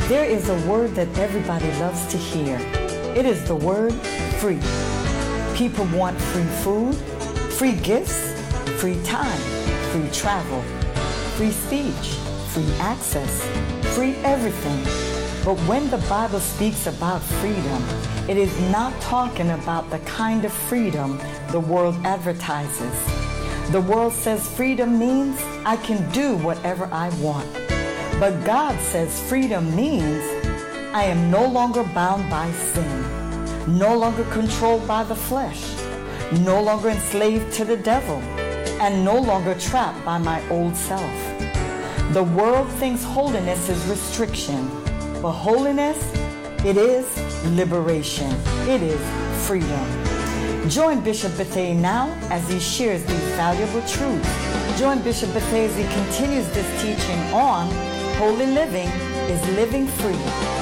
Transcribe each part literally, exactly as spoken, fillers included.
There is a word that everybody loves to hear. It is the word free. People want free food, free gifts, free time, free travel, free speech, free access, free everything. But when the Bible speaks about freedom, it is not talking about the kind of freedom the world advertises. The world says freedom means I can do whatever I want. But God says freedom means I am no longer bound by sin, no longer controlled by the flesh, no longer enslaved to the devil, and no longer trapped by my old self. The world thinks holiness is restriction, but holiness, it is liberation. It is freedom. Join Bishop Bethea now as he shares these valuable truths. Join Bishop Bethea as he continues this teaching on holy living is living free.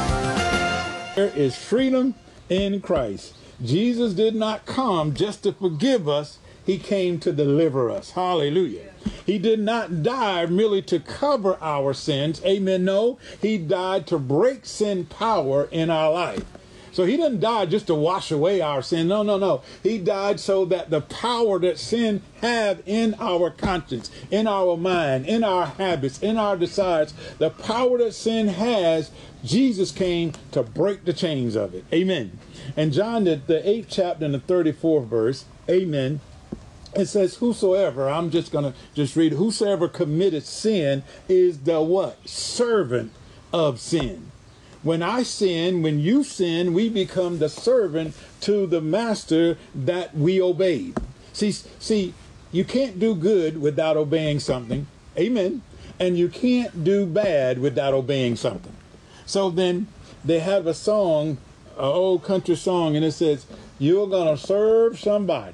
There is freedom in Christ. Jesus did not come just to forgive us. He came to deliver us. Hallelujah. He did not die merely to cover our sins. Amen. No, he died to break sin power in our life. So he didn't die just to wash away our sin. No, no, no. He died so that the power that sin have in our conscience, in our mind, in our habits, in our desires, the power that sin has, Jesus came to break the chains of it. Amen. And John, the, the eighth chapter and the thirty-fourth verse, amen, it says, whosoever, I'm just going to just read, whosoever committed sin is the what? Servant of sin. When I sin, when you sin, we become the servant to the master that we obeyed. See, see, you can't do good without obeying something. Amen. And you can't do bad without obeying something. So then they have a song, an old country song, and it says, you're going to serve somebody.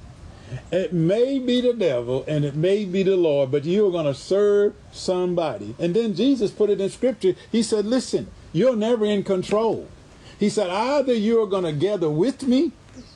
It may be the devil and it may be the Lord, but you're going to serve somebody. And then Jesus put it in scripture. He said, listen, you're never in control. He said, either you're going to gather with me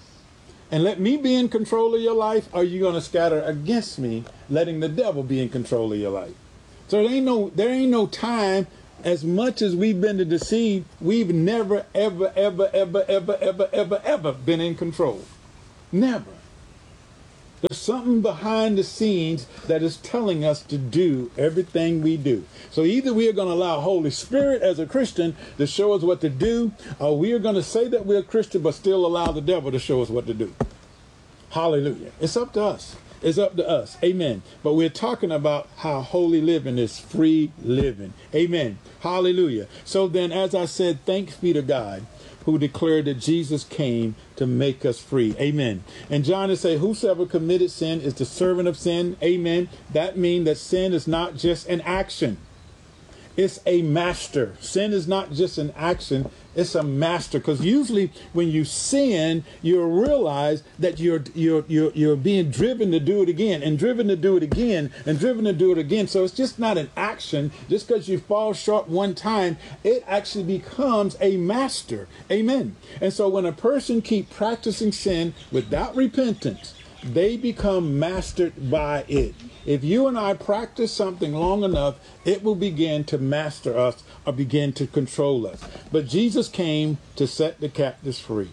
and let me be in control of your life, or you're going to scatter against me, letting the devil be in control of your life. So there ain't no, there ain't no time. As much as we've been to deceive, we've never, ever, ever, ever, ever, ever, ever, ever been in control. Never. There's something behind the scenes that is telling us to do everything we do. So either we are going to allow Holy Spirit as a Christian to show us what to do, or we are going to say that we're a Christian but still allow the devil to show us what to do. Hallelujah. It's up to us. It's up to us. Amen. But we're talking about how holy living is free living. Amen. Hallelujah. So then, as I said, thanks be to God who declared that Jesus came to make us free. Amen. And John is saying, whosoever committed sin is the servant of sin. Amen. That means that sin is not just an action. It's a master. Sin is not just an action. It's a master. Because usually when you sin, you'll realize that you're, you're, you're, you're being driven to do it again and driven to do it again and driven to do it again. So it's just not an action. Just because you fall short one time, it actually becomes a master. Amen. And so when a person keeps practicing sin without repentance, they become mastered by it. If you and I practice something long enough, it will begin to master us or begin to control us. But Jesus came to set the captives free.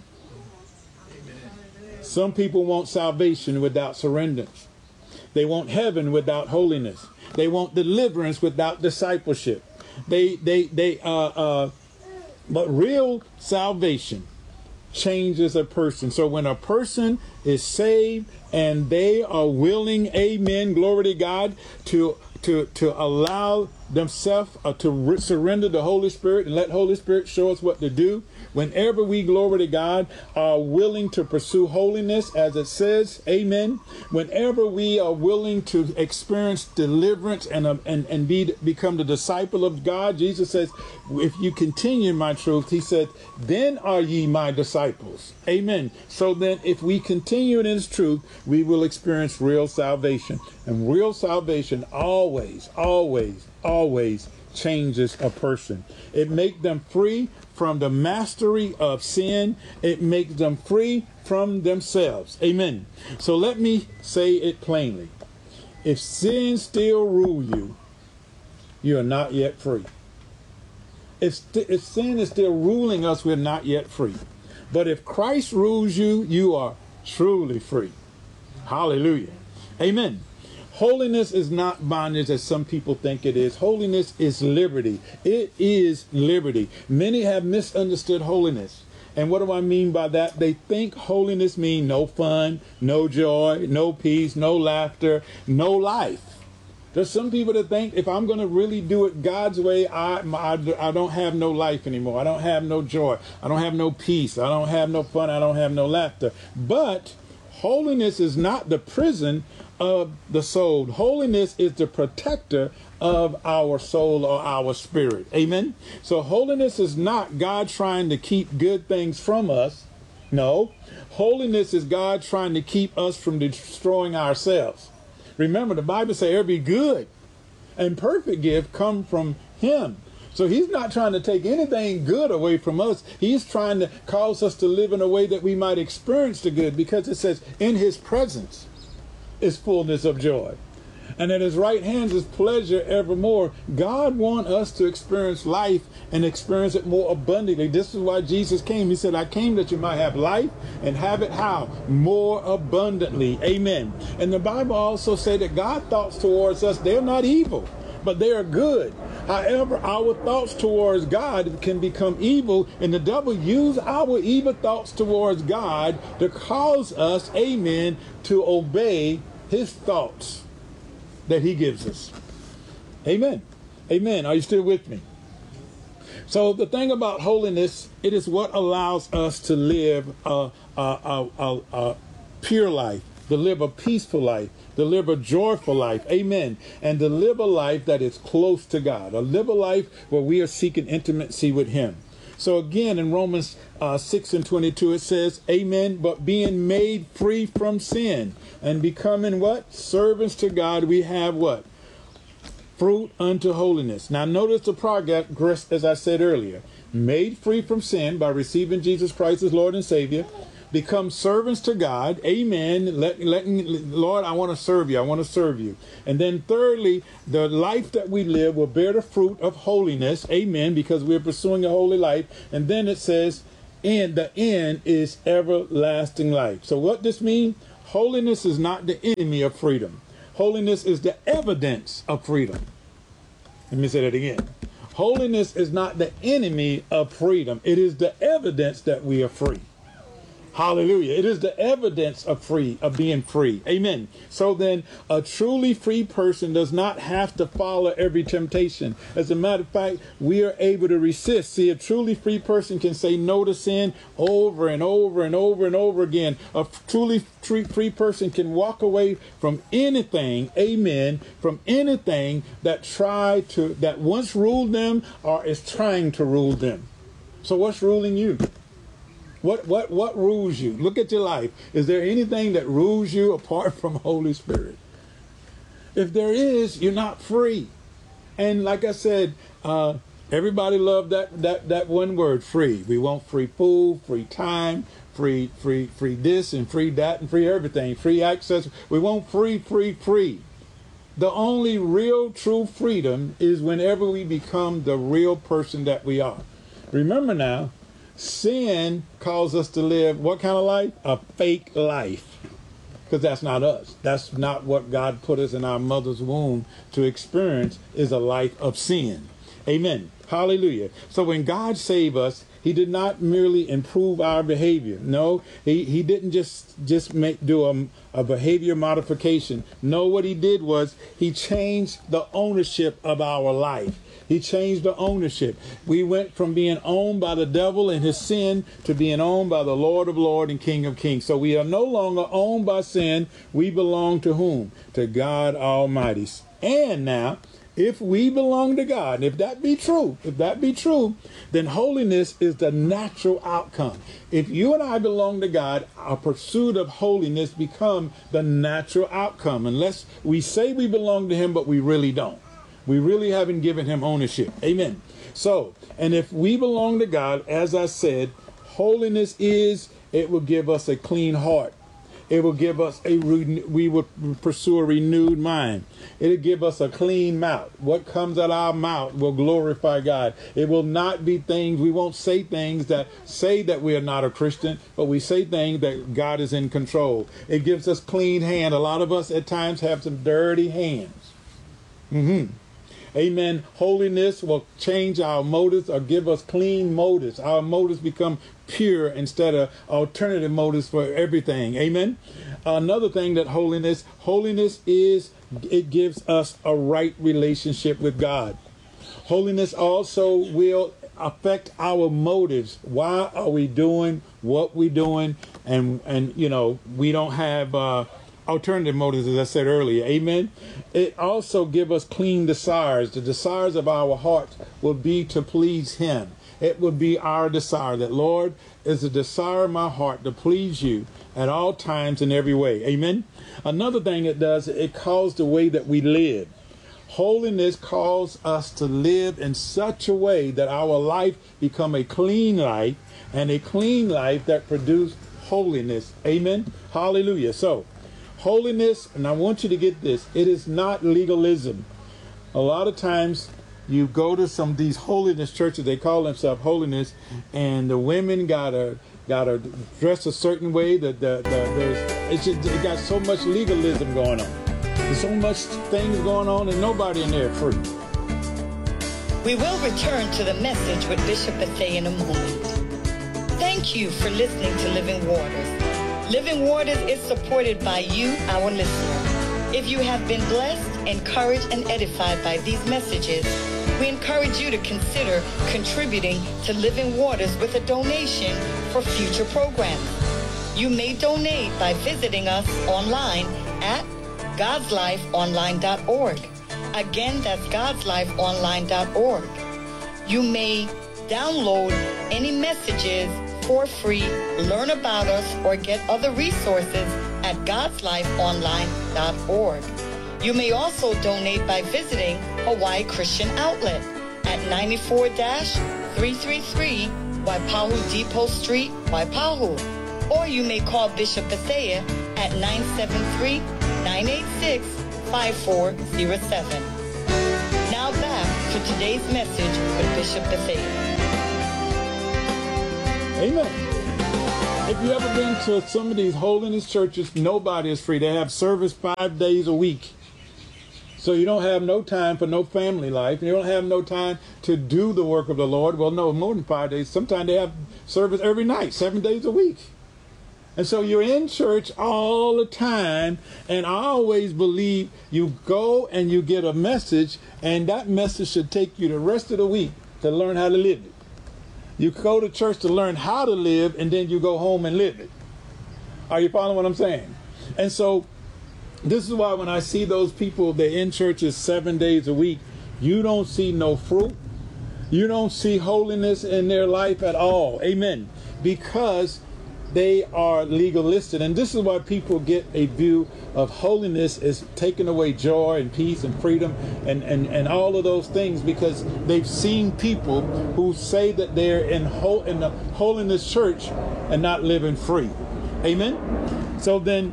Amen. Some people want salvation without surrenders. They want heaven without holiness. They want deliverance without discipleship. They, they, they, uh, uh, but real salvation changes a person. So when a person is saved and they are willing, amen, glory to God, to to to allow themselves uh, to re- surrender the Holy Spirit and let Holy Spirit show us what to do. Whenever we, glory to God, are willing to pursue holiness, as it says, amen. Whenever we are willing to experience deliverance and uh, and and be become the disciple of God, Jesus says, if you continue in my truth, he said, then are ye my disciples. Amen. So then if we continue in his truth, we will experience real salvation. And real salvation always, always, always changes a person. It makes them free from the mastery of sin. It makes them free from themselves. Amen. So let me say it plainly. If sin still rule you, you are not yet free. If, if sin is still ruling us, we're not yet free. But if Christ rules you, you are truly free. Hallelujah. Amen. Holiness is not bondage as some people think it is. Holiness is liberty. It is liberty. Many have misunderstood holiness. And what do I mean by that? They think holiness means no fun, no joy, no peace, no laughter, no life. There's some people that think if I'm going to really do it God's way, I, I, I don't have no life anymore. I don't have no joy. I don't have no peace. I don't have no fun. I don't have no laughter. But holiness is not the prison of the soul. Holiness is the protector of our soul or our spirit. Amen. So holiness is not God trying to keep good things from us. No. Holiness is God trying to keep us from destroying ourselves. Remember, the Bible says every good and perfect gift come from him. So he's not trying to take anything good away from us. He's trying to cause us to live in a way that we might experience the good, because it says in his presence is fullness of joy, and at his right hand is pleasure evermore. God wants us to experience life and experience it more abundantly. This is why Jesus came. He said, I came that you might have life and have it how? More abundantly. Amen. And the Bible also said that God's thoughts towards us, they're not evil, but they are good. However, our thoughts towards God can become evil, and the devil uses our evil thoughts towards God to cause us, amen, to obey his thoughts that he gives us. Amen. Amen. Are you still with me? So the thing about holiness, it is what allows us to live a, a, a, a, a pure life, to live a peaceful life, to live a joyful life. Amen. And to live a life that is close to God, to live a life where we are seeking intimacy with him. So again, in Romans uh, six and twenty-two, it says, amen, but being made free from sin and becoming what? Servants to God, we have what? Fruit unto holiness. Now notice the progress, as I said earlier. Made free from sin by receiving Jesus Christ as Lord and Savior. Become servants to God. Amen. Let, let, Lord, I want to serve you. I want to serve you. And then thirdly, the life that we live will bear the fruit of holiness. Amen. Because we're pursuing a holy life. And then it says, and the end is everlasting life. So what this means? Holiness is not the enemy of freedom. Holiness is the evidence of freedom. Let me say that again. Holiness is not the enemy of freedom. It is the evidence that we are free. Hallelujah. It is the evidence of free, of being free. Amen. So then a truly free person does not have to follow every temptation. As a matter of fact, we are able to resist. See, a truly free person can say no to sin over and over and over and over again. A truly free, free person can walk away from anything, amen, from anything that tried to, that once ruled them or is trying to rule them. So what's ruling you? What what what rules you? Look at your life. Is there anything that rules you apart from Holy Spirit? If there is, you're not free. And like I said, uh, everybody loved that that that one word, free. We want free food, free time, free free free this and free that and free everything, free access. We want free, free, free. The only real true freedom is whenever we become the real person that we are. Remember now, sin calls us to live what kind of life? A fake life. Because that's not us. That's not what God put us in our mother's womb to experience, is a life of sin. Amen. Hallelujah. So when God saved us, he did not merely improve our behavior. No, he, he didn't just, just make do a, a behavior modification. No, what he did was he changed the ownership of our life. He changed the ownership. We went from being owned by the devil and his sin to being owned by the Lord of Lords and King of Kings. So we are no longer owned by sin. We belong to whom? To God Almighty. And now, if we belong to God, if that be true, if that be true, then holiness is the natural outcome. If you and I belong to God, our pursuit of holiness becomes the natural outcome, unless we say we belong to him, but we really don't. We really haven't given him ownership. Amen. So, and if we belong to God, as I said, holiness is, it will give us a clean heart. It will give us a, we will pursue a renewed mind. It'll give us a clean mouth. What comes out of our mouth will glorify God. It will not be things, we won't say things that say that we are not a Christian, but we say things that God is in control. It gives us clean hand. A lot of us at times have some dirty hands. Mm-hmm. Amen. Holiness will change our motives or give us clean motives. Our motives become pure instead of alternative motives for everything. Amen. Another thing that holiness, holiness is, it gives us a right relationship with God. Holiness also will affect our motives. Why are we doing what we're doing? And, and you know, we don't have uh, alternative motives, as I said earlier. Amen. It also gives us clean desires. The desires of our hearts will be to please Him. It would be our desire that, Lord, is the desire of my heart to please you at all times in every way. Amen. Another thing it does, it calls the way that we live. Holiness calls us to live in such a way that our life become a clean life, and a clean life that produces holiness. Amen. Hallelujah. So, holiness, and I want you to get this, it is not legalism. A lot of times you go to some of these holiness churches, they call themselves holiness, and the women gotta gotta dress a certain way. That the, the, there's it's just, it got so much legalism going on. There's so much things going on, and nobody in there free. We will return to the message with Bishop Bethea in a moment. Thank you for listening to Living Waters. Living Waters is supported by you, our listener. If you have been blessed, encouraged, and edified by these messages, we encourage you to consider contributing to Living Waters with a donation for future programs. You may donate by visiting us online at gods life online dot org. Again, that's gods life online dot org. You may download any messages for free, learn about us, or get other resources at gods life online dot org. You may also donate by visiting Hawaii Christian Outlet at ninety-four three thirty-three Waipahu Depot Street, Waipahu. Or you may call Bishop Bethea at nine seven three, nine eight six, five four zero seven. Now back to today's message with Bishop Bethea. Amen. If you ever been to some of these holiness churches, nobody is free. They have service five days a week. So you don't have no time for no family life. You don't have no time to do the work of the Lord. Well, no, more than five days. Sometimes they have service every night, seven days a week. And so you're in church all the time, and I always believe you go and you get a message, and that message should take you the rest of the week to learn how to live it. You go to church to learn how to live, and then you go home and live it. Are you following what I'm saying? And so this is why when I see those people, they're in churches seven days a week, you don't see no fruit. You don't see holiness in their life at all. Amen. Because they are legalistic. And this is why people get a view of holiness as taking away joy and peace and freedom and, and, and all of those things, because they've seen people who say that they're in, ho- in the holiness church and not living free. Amen? So then,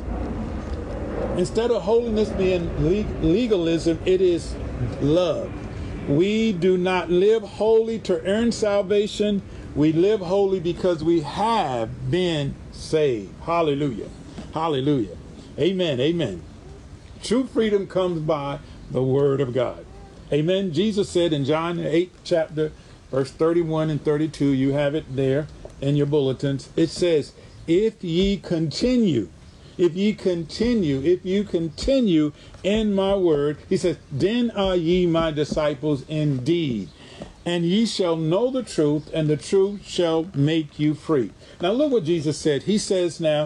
instead of holiness being le- legalism, it is love. We do not live holy to earn salvation. We live holy because we have been saved. Hallelujah. Hallelujah. Amen. Amen. True freedom comes by the word of God. Amen. Jesus said in John the eighth chapter, verse thirty-one and thirty-two, you have it there in your bulletins. It says, if ye continue, if ye continue, if you continue in my word, he says, then are ye my disciples indeed. And ye shall know the truth, and the truth shall make you free. Now look what Jesus said. He says now,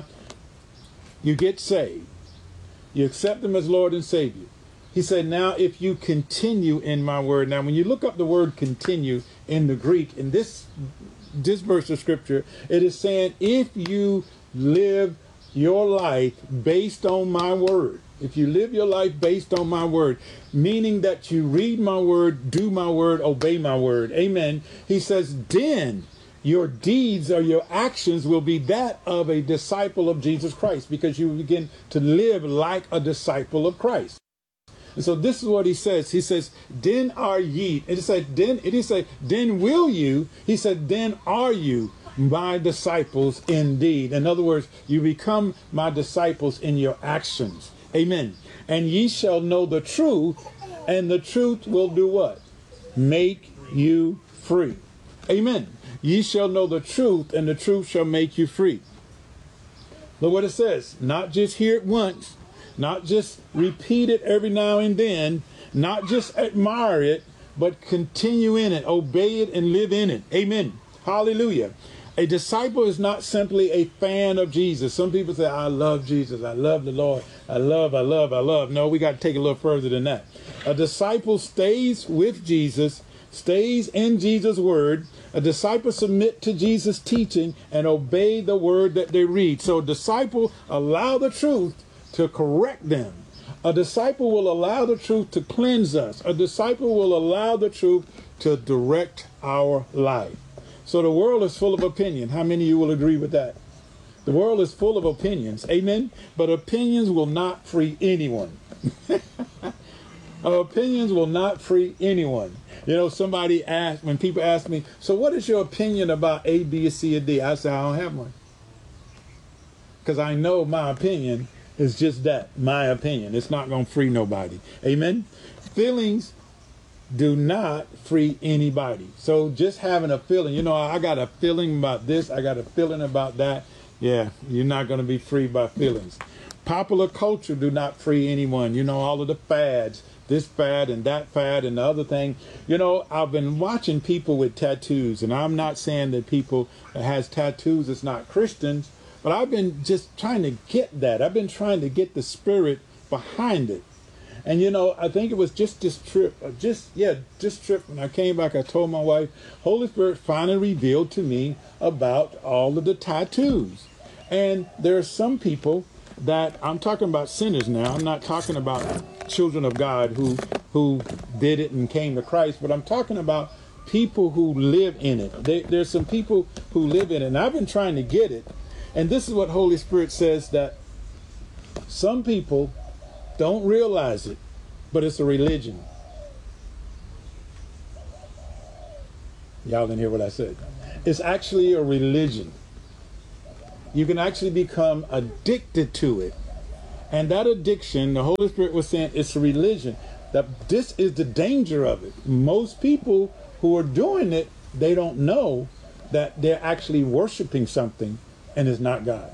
you get saved. You accept him as Lord and Savior. He said, now if you continue in my word. Now when you look up the word continue in the Greek, in this, this verse of scripture, it is saying, if you live your life based on my word, if you live your life based on my word, meaning that you read my word, do my word, obey my word. Amen. He says, then your deeds or your actions will be that of a disciple of Jesus Christ, because you begin to live like a disciple of Christ. And so this is what he says. He says, then are ye. And it said, then, it is say, then will you. He said, then are you my disciples indeed. In other words, you become my disciples in your actions. Amen. And ye shall know the truth, and the truth will do what? Make you free. Amen. Ye shall know the truth, and the truth shall make you free. Look what it says. Not just hear it once, not just repeat it every now and then, not just admire it, but continue in it, obey it, and live in it. Amen. Hallelujah. A disciple is not simply a fan of Jesus. Some people say, I love Jesus. I love the Lord. I love, I love, I love. No, we got to take it a little further than that. A disciple stays with Jesus, stays in Jesus' word. A disciple submit to Jesus' teaching and obey the word that they read. So a disciple allow the truth to correct them. A disciple will allow the truth to cleanse us. A disciple will allow the truth to direct our life. So the world is full of opinion. How many of you will agree with that? The world is full of opinions. Amen. But opinions will not free anyone. Opinions will not free anyone. You know, somebody asked, when people ask me, so what is your opinion about A, B, C, or D? I say, I don't have one. Because I know my opinion is just that, my opinion. It's not going to free nobody. Amen. Feelings do not free anybody. So just having a feeling, you know, I got a feeling about this, I got a feeling about that. Yeah, you're not going to be free by feelings. Popular culture do not free anyone. You know, all of the fads, this fad and that fad and the other thing. You know, I've been watching people with tattoos, and I'm not saying that people that has tattoos is not Christians, but I've been just trying to get that. I've been trying to get the spirit behind it. And, you know, I think it was just this trip, just, yeah, this trip. When I came back, I told my wife, Holy Spirit finally revealed to me about all of the tattoos. And there are some people that, I'm talking about sinners now. I'm not talking about children of God who, who did it and came to Christ, but I'm talking about people who live in it. They, there's some people who live in it, and I've been trying to get it. And this is what Holy Spirit says, that some people don't realize it, but it's a religion. Y'all didn't hear what I said. It's actually a religion. You can actually become addicted to it. And that addiction, the Holy Spirit was saying, it's a religion. That this is the danger of it. Most people who are doing it, they don't know that they're actually worshiping something and it's not God.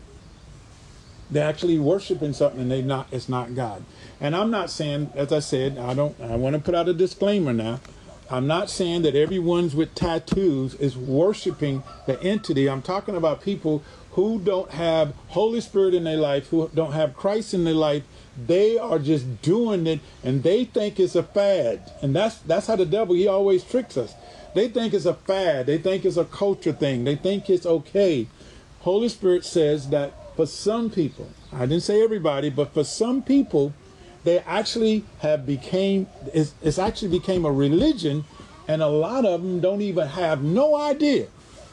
They're actually worshiping something and they not it's not God. And I'm not saying, as I said, I don't I want to put out a disclaimer now. I'm not saying that everyone's with tattoos is worshiping the entity. I'm talking about people who don't have Holy Spirit in their life, who don't have Christ in their life. They are just doing it and they think it's a fad. And that's that's how the devil, he always tricks us. They think it's a fad. They think it's a culture thing. They think it's okay. Holy Spirit says that for some people, I didn't say everybody, but for some people, they actually have became, it's, it's actually became a religion, and a lot of them don't even have no idea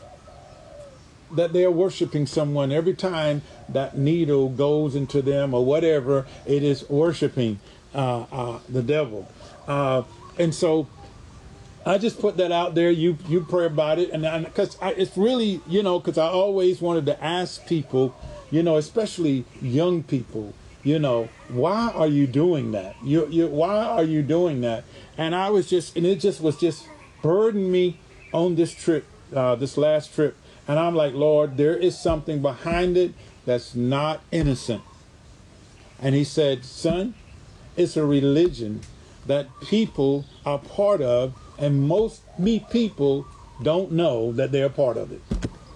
that they're worshiping someone. Every time that needle goes into them or whatever, it is worshiping uh, uh, the devil. Uh, and so I just put that out there. You you pray about it, and because it's really, you know, because I always wanted to ask people, you know, especially young people, you know, why are you doing that? You you why are you doing that? And I was just, and it just was just burdened me on this trip, uh, this last trip, and I'm like, Lord, there is something behind it that's not innocent. And He said, son, it's a religion that people are part of. And most me people don't know that they're part of it.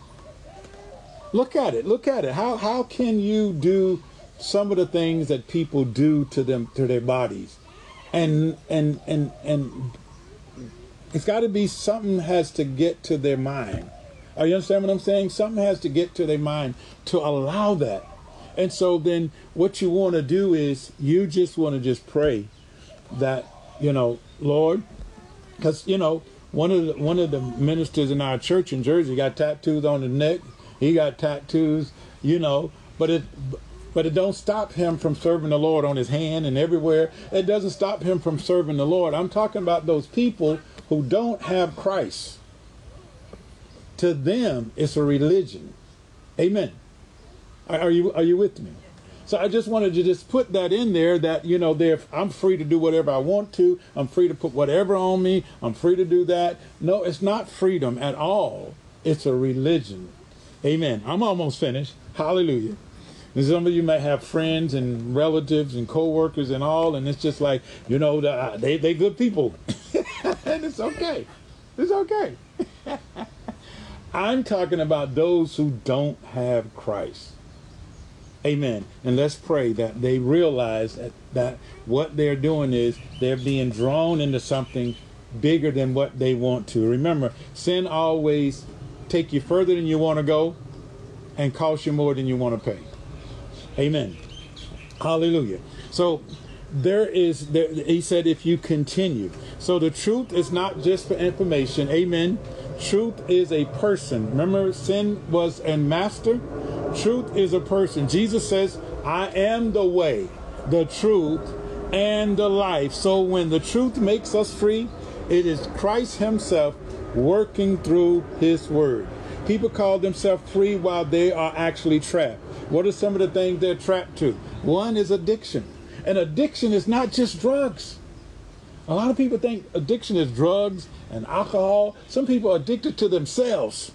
Look at it. Look at it. How how can you do some of the things that people do to them, to their bodies? And and and and it's got to be something has to get to their mind. Are you understand what I'm saying? Something has to get to their mind to allow that. And so then what you want to do is you just want to just pray that, you know, Lord, because, you know, One of the, one of the ministers in our church in Jersey got tattoos on his neck. He got tattoos, you know, but it but it don't stop him from serving the Lord on his hand and everywhere. It doesn't stop him from serving the Lord. I'm talking about those people who don't have Christ. To them, it's a religion. Amen. Are, are you are you with me? So I just wanted to just put that in there that, you know, I'm free to do whatever I want to. I'm free to put whatever on me. I'm free to do that. No, it's not freedom at all. It's a religion. Amen. I'm almost finished. Hallelujah. And some of you might have friends and relatives and co-workers and all, and it's just like, you know, they they good people. And it's okay. It's okay. I'm talking about those who don't have Christ. Amen. And let's pray that they realize that, that what they're doing is they're being drawn into something bigger than what they want to. Remember, sin always take you further than you want to go and cost you more than you want to pay. Amen. Hallelujah. So there is, there, he said, if you continue. So the truth is not just for information. Amen. Truth is a person. Remember, sin was a master. Truth is a person. Jesus says, I am the way, the truth, and the life. So when the truth makes us free, it is Christ himself working through his word. People call themselves free while they are actually trapped. What are some of the things they're trapped to? One is addiction. And addiction is not just drugs. A lot of people think addiction is drugs and alcohol. Some people are addicted to themselves.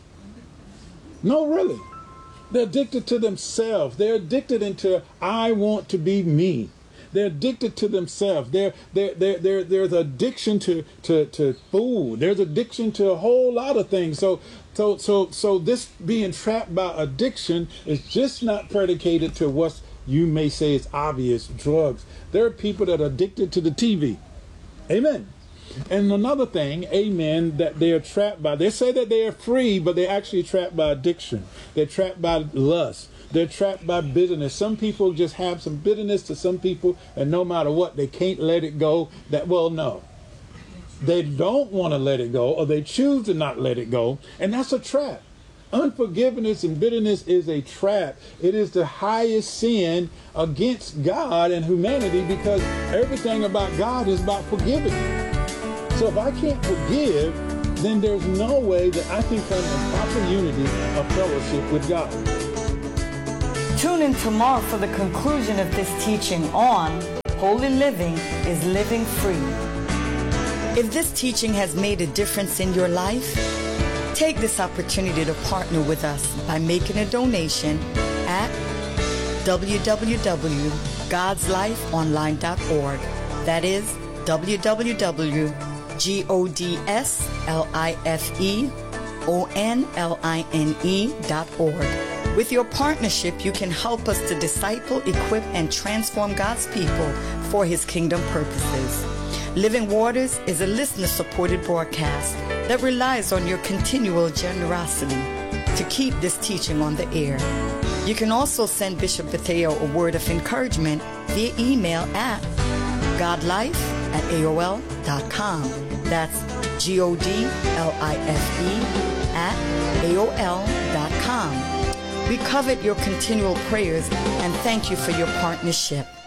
No, really. They're addicted to themselves. They're addicted into, I want to be me. They're addicted to themselves. They're, they're, they're, they're, there's addiction to, to, to food. There's addiction to a whole lot of things. So, so, so, so this being trapped by addiction is just not predicated to what you may say is obvious, drugs. There are people that are addicted to the T V. Amen. And another thing, amen, that they are trapped by. They say that they are free, but they're actually trapped by addiction. They're trapped by lust. They're trapped by bitterness. Some people just have some bitterness to some people, and no matter what, they can't let it go. That, well, no. They don't want to let it go, or they choose to not let it go, and that's a trap. Unforgiveness and bitterness is a trap. It is the highest sin against God and humanity, because everything about God is about forgiving. So if I can't forgive, then there's no way that I can come in proper unity of fellowship with God. Tune in tomorrow for the conclusion of this teaching on Holy Living is Living Free. If this teaching has made a difference in your life, take this opportunity to partner with us by making a donation at w w w dot gods life online dot org. That is w w w dot gods life online dot org. With your partnership, you can help us to disciple, equip, and transform God's people for his kingdom purposes. Living Waters is a listener-supported broadcast that relies on your continual generosity to keep this teaching on the air. You can also send Bishop Bethea a word of encouragement via email at godlife at A O L dot com. That's G O D L I F E at A O L dot com. We covet your continual prayers and thank you for your partnership.